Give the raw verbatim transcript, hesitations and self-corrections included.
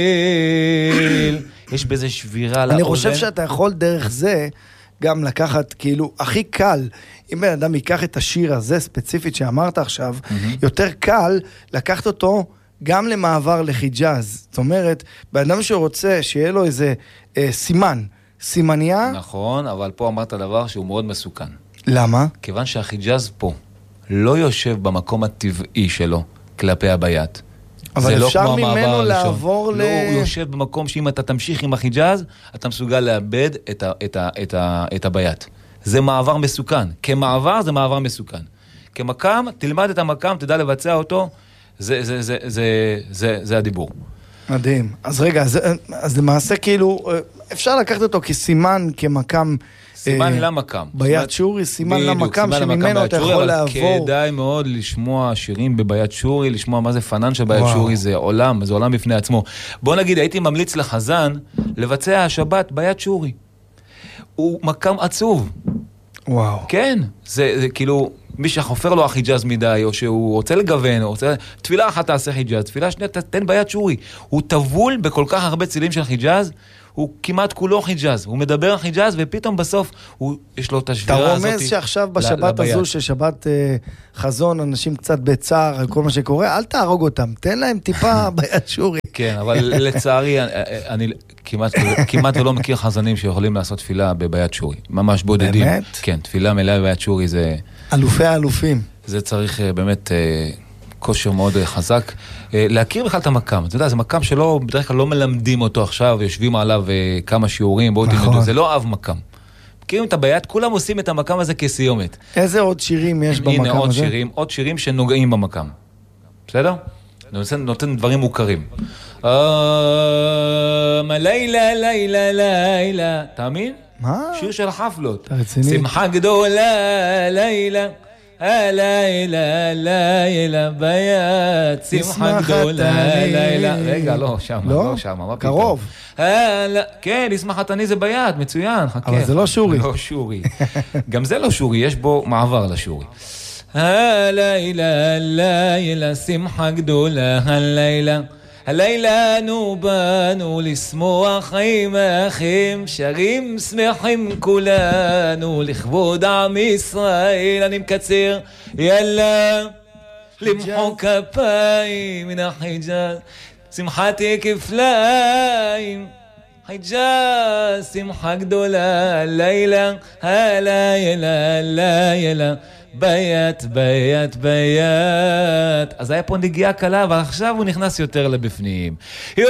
יש בזה שבירה לאוזן. אני חושב שאתה יכול דרך זה גם לקחת, כאילו, הכי קל, אם בן אדם ייקח את השיר הזה ספציפית שאמרת עכשיו, יותר קל לקחת אותו גם למעבר לחיג'אז. זאת אומרת, בן אדם שרוצה שיהיה לו איזה אה, סימן, סימניה. נכון, אבל פה אמרת דבר שהוא מאוד מסוכן. למה? כיוון שהחיג'אז פה לא יושב במקום הטבעי שלו כלפי הביית. אבל אפשר ממנו לעבור ל... לא, הוא יושב במקום שאם אתה תמשיך עם החיג'אז, אתה מסוגל לאבד את, ה, את, ה, את, ה, את הביית. זה מעבר מסוכן. כמעבר זה מעבר מסוכן. כמקם, תלמד את המקם, תדע לבצע אותו, זה, זה, זה, זה, זה, זה הדיבור. מדהים. אז רגע, אז, אז למעשה כאילו, אפשר לקחת אותו כסימן, כמקם... סימן למקם. ביית שורי, סימן למקם, שממנו אתה יכול לעבור. כדאי מאוד לשמוע שירים בביית שורי, לשמוע מה זה פנן של ביית שורי, זה עולם, זה עולם בפני עצמו. בוא נגיד, הייתי ממליץ לחזן לבצע השבת ביית שורי. הוא מקם עצוב. וואו. כן, זה, זה כאילו, מי שחופר לו החיג'אז מדי, או שהוא רוצה לגוון, או רוצה... תפילה אחת תעשה חיג'אז, תפילה שנייה תתן ביית שורי. הוא טבול בכל כך הרבה צילים של חיג'אז, הוא כמעט כולו חיג'אז, הוא מדבר על חיג'אז, ופתאום בסוף הוא, יש לו את השבירה הזאת. אתה רומז שעכשיו בשבת הזו, ששבת אה, חזון, אנשים קצת בצער על כל מה שקורה, אל תהרוג אותם, תן להם טיפה ביית שורי. כן, אבל לצערי, אני, אני כמעט, כמעט לא מכיר חזנים שיכולים לעשות תפילה בביית שורי, ממש בודדים. באמת? כן, תפילה מלאה בביית שורי זה... אלופי האלופים. זה צריך באמת... כושר מאוד חזק, להכיר בכלל את המקם. אתה יודע, זה מקם שלא, בדרך כלל לא מלמדים אותו עכשיו, יושבים עליו כמה שיעורים, בואו תלמדו, זה לא אב מקם. מכירים את הביית, כולם עושים את המקם הזה כסיומת. איזה עוד שירים יש במקם הזה? הנה עוד שירים, עוד שירים שנוגעים במקם. בסדר? נותן דברים מוכרים. לילה, לילה, לילה. תאמין? מה? שיר של החפלות. אתה רציני? שמחה גדולה, לילה. הלילה, לילה, ביית, שמחה גדולה, לילה. רגע, לא, שם, לא שם. קרוב. כן, שמחתני זה ביית, מצוין, חכה. אבל זה לא שורי. לא שורי. גם זה לא שורי, יש בו מעבר לשורי. הלילה, לילה, שמחה גדולה, הלילה. הלילה נו באנו לשמוח עם האחים, שרים שמחים כולנו לכבוד עם ישראל. אני מקצר, יאללה למחוא כפיים מן החיג'אז, שמחתי כפליים, חיג'אז שמחה גדולה, לילה הלילה לילה ביית, ביית, ביית. אז היה פה נגיעה קלה, ועכשיו הוא נכנס יותר לבפנים.